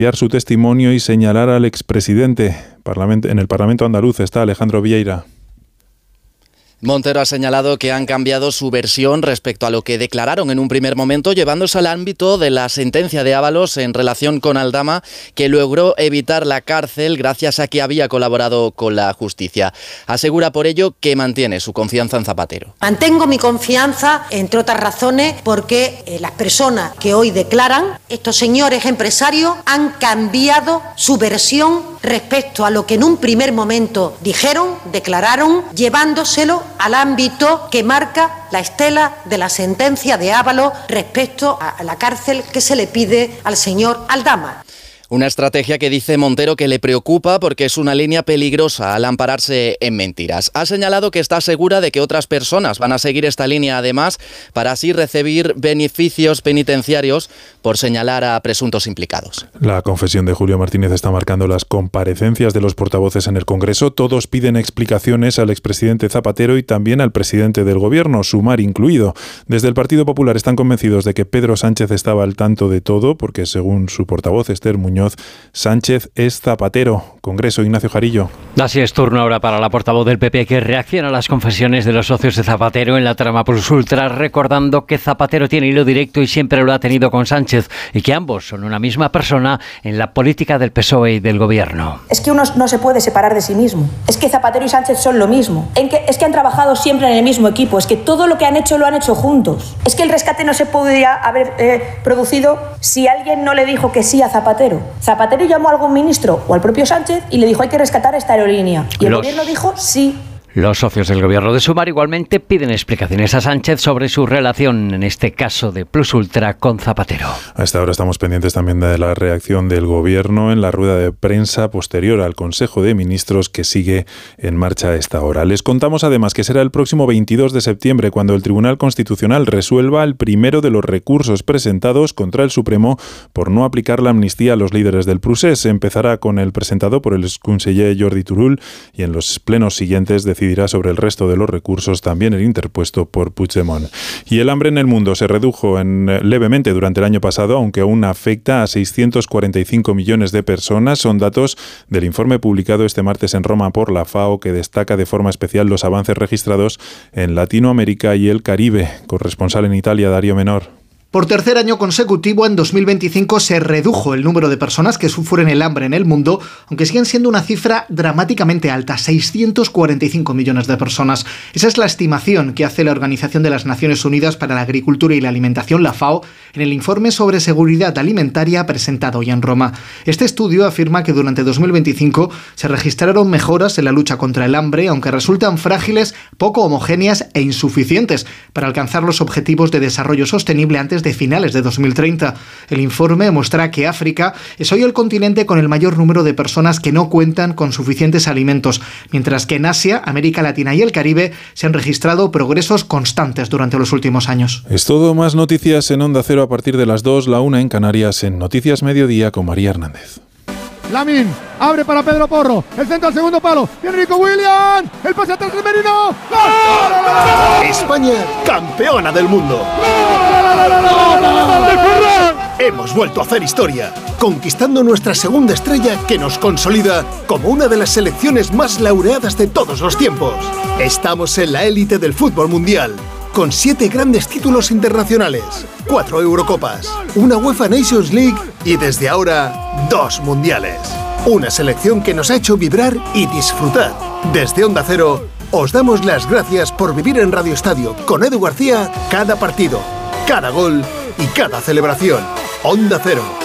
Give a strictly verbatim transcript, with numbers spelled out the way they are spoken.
su testimonio y señalar al expresidente. En el Parlamento andaluz está Alejandro Vieira. Montero ha señalado que han cambiado su versión respecto a lo que declararon en un primer momento, llevándose al ámbito de la sentencia de Ábalos en relación con Aldama, que logró evitar la cárcel gracias a que había colaborado con la justicia. Asegura por ello que mantiene su confianza en Zapatero. Mantengo mi confianza, entre otras razones, porque eh, las personas que hoy declaran, estos señores empresarios, han cambiado su versión respecto a lo que en un primer momento dijeron, declararon, llevándoselo al ámbito que marca la estela de la sentencia de Ábalos respecto a la cárcel que se le pide al señor Aldama. Una estrategia que dice Montero que le preocupa porque es una línea peligrosa al ampararse en mentiras. Ha señalado que está segura de que otras personas van a seguir esta línea además para así recibir beneficios penitenciarios por señalar a presuntos implicados. La confesión de Julio Martínez está marcando las comparecencias de los portavoces en el Congreso. Todos piden explicaciones al expresidente Zapatero y también al presidente del Gobierno, Sumar incluido. Desde el Partido Popular están convencidos de que Pedro Sánchez estaba al tanto de todo porque, según su portavoz Esther Muñoz, Sánchez es Zapatero. Congreso, Ignacio Jarillo. Así es, turno ahora para la portavoz del P P, que reacciona a las confesiones de los socios de Zapatero en la trama Plus Ultra, recordando que Zapatero tiene hilo directo y siempre lo ha tenido con Sánchez y que ambos son una misma persona en la política del P S O E y del Gobierno. Es que uno no se puede separar de sí mismo. Es que Zapatero y Sánchez son lo mismo. En que, es que han trabajado siempre en el mismo equipo. Es que todo lo que han hecho lo han hecho juntos. Es que el rescate no se podría haber eh, producido si alguien no le dijo que sí a Zapatero. Zapatero llamó a algún ministro o al propio Sánchez y le dijo hay que rescatar esta aerolínea. Y el Los... gobierno dijo sí. Los socios del Gobierno de Sumar igualmente piden explicaciones a Sánchez sobre su relación, en este caso de Plus Ultra, con Zapatero. A esta hora estamos pendientes también de la reacción del Gobierno en la rueda de prensa posterior al Consejo de Ministros que sigue en marcha a esta hora. Les contamos además que será el próximo veintidós de septiembre cuando el Tribunal Constitucional resuelva el primero de los recursos presentados contra el Supremo por no aplicar la amnistía a los líderes del procés. Empezará con el presentado por el exconseller Jordi Turull y en los plenos siguientes de decidirá sobre el resto de los recursos, también el interpuesto por Puigdemont. Y el hambre en el mundo se redujo en, levemente durante el año pasado, aunque aún afecta a seiscientos cuarenta y cinco millones de personas. Son datos del informe publicado este martes en Roma por la FAO, que destaca de forma especial los avances registrados en Latinoamérica y el Caribe. Corresponsal en Italia, Darío Menor. Por tercer año consecutivo, en dos mil veinticinco se redujo el número de personas que sufren el hambre en el mundo, aunque siguen siendo una cifra dramáticamente alta, seiscientos cuarenta y cinco millones de personas. Esa es la estimación que hace la Organización de las Naciones Unidas para la Agricultura y la Alimentación, la FAO, en el informe sobre seguridad alimentaria presentado hoy en Roma. Este estudio afirma que durante dos mil veinticinco se registraron mejoras en la lucha contra el hambre, aunque resultan frágiles, poco homogéneas e insuficientes para alcanzar los objetivos de desarrollo sostenible antes de finales de dos mil treinta. El informe muestra que África es hoy el continente con el mayor número de personas que no cuentan con suficientes alimentos, mientras que en Asia, América Latina y el Caribe se han registrado progresos constantes durante los últimos años. Es todo, más noticias en Onda Cero a partir de las dos, la una en Canarias, en Noticias Mediodía con María Hernández. Lamin, abre para Pedro Porro, el centro al segundo palo, viene Nico Williams, el pase atrás de Merino. ¡Gol! España, campeona del mundo. Hemos vuelto a hacer historia, conquistando nuestra segunda estrella que nos consolida como una de las selecciones más laureadas de todos los tiempos. Estamos en la élite del fútbol mundial, con siete grandes títulos internacionales, cuatro Eurocopas, una UEFA Nations League y desde ahora dos mundiales. Una selección que nos ha hecho vibrar y disfrutar. Desde Onda Cero, os damos las gracias por vivir en Radio Estadio con Edu García cada partido, cada gol y cada celebración. Onda Cero,